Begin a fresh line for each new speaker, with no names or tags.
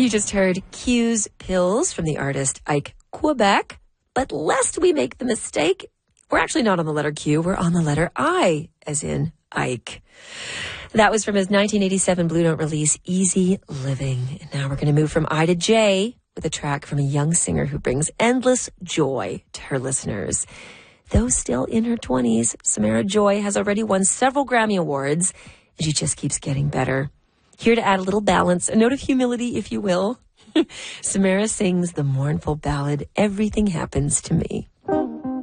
You just heard Q's Pills from the artist Ike Quebec. But lest we make the mistake, we're actually not on the letter Q. We're on the letter I, as in Ike. That was from his 1987 Blue Note release, Easy Living. And now we're going to move from I to J with a track from a young singer who brings endless joy to her listeners. Though still in her 20s, Samara Joy has already won several Grammy Awards, and she just keeps getting better. Here to add a little balance, a note of humility, if you will, Samara sings the mournful ballad, Everything Happens to Me.